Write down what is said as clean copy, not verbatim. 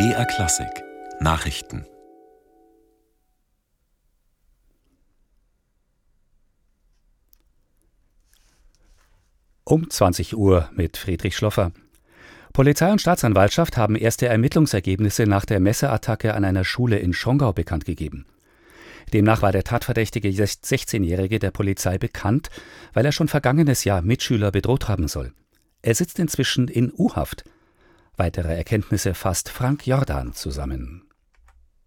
BR Klassik Nachrichten. Um 20 Uhr mit Friedrich Schloffer. Polizei und Staatsanwaltschaft haben erste Ermittlungsergebnisse nach der Messerattacke an einer Schule in Schongau bekannt gegeben. Demnach war der tatverdächtige 16-Jährige der Polizei bekannt, weil er schon vergangenes Jahr Mitschüler bedroht haben soll. Er sitzt inzwischen in U-Haft. Weitere Erkenntnisse fasst Frank Jordan zusammen.